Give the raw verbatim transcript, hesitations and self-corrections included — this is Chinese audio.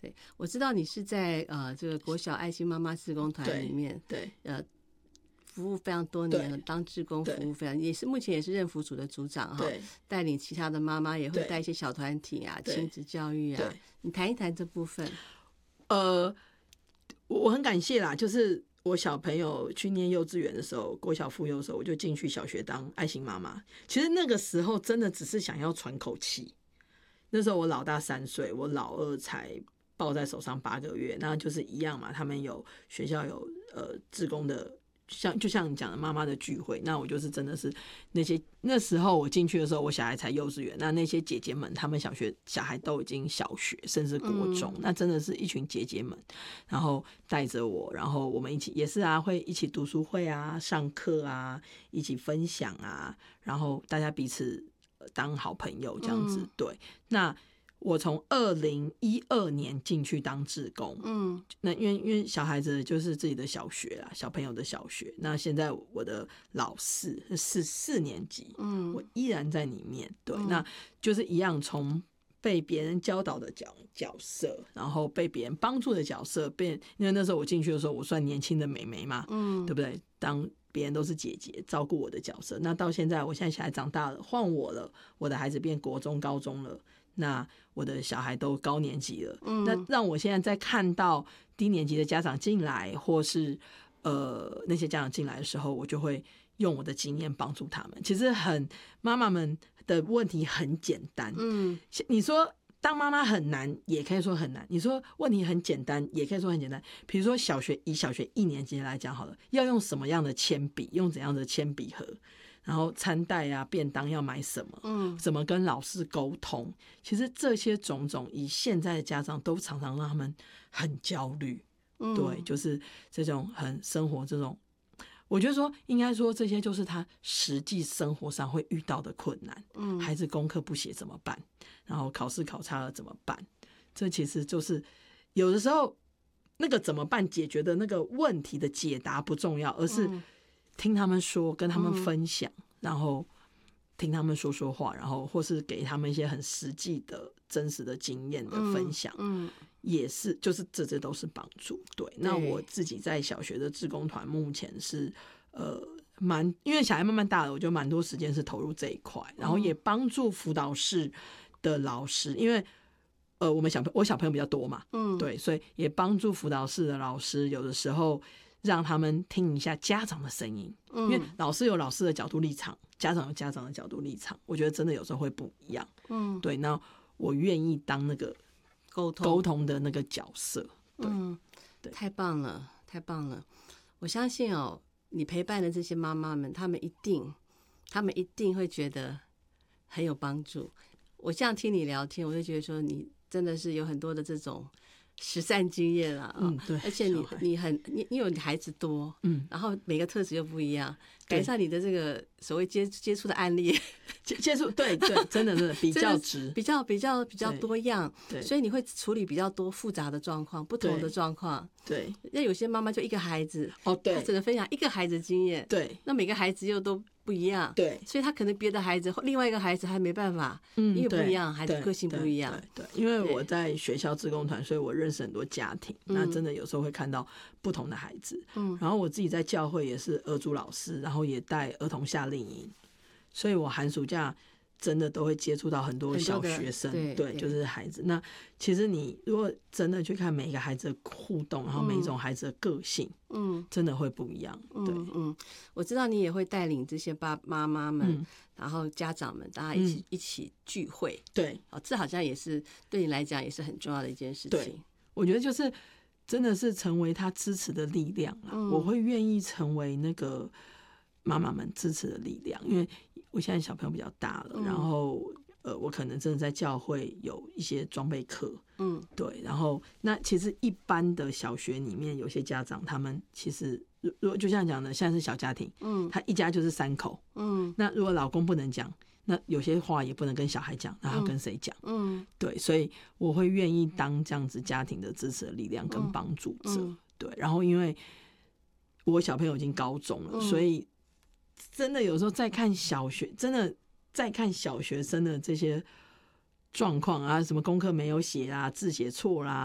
对，我知道你是在呃这个国小爱心妈妈志工团里面， 对，对呃。服务非常多年，当志工服务非常，也是目前也是任服组的组长哈，带领其他的妈妈也会带一些小团体啊，亲子教育啊，你谈一谈这部分。 呃，我很感谢啦，就是我小朋友去念幼稚园的时候，国小附幼的时候，我就进去小学当爱心妈妈。其实那个时候真的只是想要喘口气。那时候我老大三岁，我老二才抱在手上八个月，那就是一样嘛。他们有学校有呃志工的。像就像你讲的妈妈的聚会，那我就是真的是那些那时候我进去的时候，我小孩才幼稚园，那那些姐姐们他们小学小孩都已经小学甚至国中、嗯、那真的是一群姐姐们，然后带着我，然后我们一起也是啊，会一起读书会啊，上课啊，一起分享啊，然后大家彼此当好朋友这样子、嗯、对。那我从二零一二年进去当志工，嗯，那因为因为小孩子就是自己的小学啦，小朋友的小学。那现在我的老四是四年级，嗯，我依然在里面，对，嗯、那就是一样从被别人教导的角角色，然后被别人帮助的角色，被因为那时候我进去的时候，我算年轻的妹妹嘛，嗯，对不对？当别人都是姐姐照顾我的角色，那到现在，我现在小孩长大了，换我了，我的孩子变国中、高中了。那我的小孩都高年级了、嗯、那让我现在在看到低年级的家长进来或是呃那些家长进来的时候，我就会用我的经验帮助他们。其实很妈妈们的问题很简单，嗯，你说当妈妈很难也可以说很难，你说问题很简单也可以说很简单。比如说小学以小学一年级来讲好了，要用什么样的铅笔，用怎样的铅笔盒，然后餐袋啊便当要买什么，嗯，怎么跟老师沟通，其实这些种种以现在的家长都常常让他们很焦虑、嗯、对，就是这种很生活这种，我觉得说应该说这些就是他实际生活上会遇到的困难，嗯，孩子功课不写怎么办，然后考试考差了怎么办，这其实就是有的时候那个怎么办解决的那个问题的解答不重要，而是听他们说，跟他们分享、嗯、然后听他们说说话，然后或是给他们一些很实际的真实的经验的分享，嗯，嗯也是就是这些都是帮助。 对, 对，那我自己在小学的志工团目前是呃蛮因为小孩慢慢大了，我就蛮多时间是投入这一块，然后也帮助辅导室的老师，因为呃我们小我小朋友比较多嘛，嗯，对，所以也帮助辅导室的老师有的时候让他们听一下家长的声音、嗯、因为老师有老师的角度立场，家长有家长的角度立场，我觉得真的有时候会不一样，嗯，对，那我愿意当那个沟通沟通的那个角色，对、嗯、 对，太棒了太棒了。我相信哦，你陪伴的这些妈妈们，他们一定他们一定会觉得很有帮助。我这样听你聊天，我就觉得说你真的是有很多的这种实战经验啊、哦， 嗯，对， 而且你你很你你有你孩子多，嗯，然后每个特质又不一样，改善你的这个所谓接接触的案例， 接接触，对对，真的是比较直， 比较比较比较多样，对，所以你会处理比较多复杂的状况，不同的状况，对。那有些妈妈就一个孩子，哦，对，她只能分享一个孩子经验，对，那每个孩子又都不一样，对，所以他可能别的孩子另外一个孩子还没办法，嗯，因为不一样，孩子个性不一样， 对，对，因为我在学校志工团，所以我认识很多家庭，那真的有时候会看到不同的孩子，嗯，然后我自己在教会也是儿主老师，然后也带儿童夏令营，所以我寒暑假真的都会接触到很多小学生，对，对，就是孩子。那其实你如果真的去看每一个孩子的互动，然后每一种孩子的个性，嗯，真的会不一样。对， 嗯嗯，我知道你也会带领这些爸妈妈们，嗯、然后家长们，大家一起、嗯、一起聚会。对，哦，这好像也是对你来讲也是很重要的一件事情。 对，我觉得就是真的是成为他支持的力量啦、嗯、我会愿意成为那个妈妈们支持的力量，因为我现在小朋友比较大了，嗯、然后呃，我可能真的在教会有一些装备课，嗯，对，然后那其实一般的小学里面有些家长他们其实如果就像讲的，现在是小家庭，嗯，他一家就是三口，嗯，那如果老公不能讲，那有些话也不能跟小孩讲，那他跟谁讲？嗯，对，所以我会愿意当这样子家庭的支持的力量跟帮助者，嗯嗯、对，然后因为我小朋友已经高中了，嗯、所以真的有时候再看小学，真的再看小学生的这些状况啊，什么功课没有写啦，字写错啦。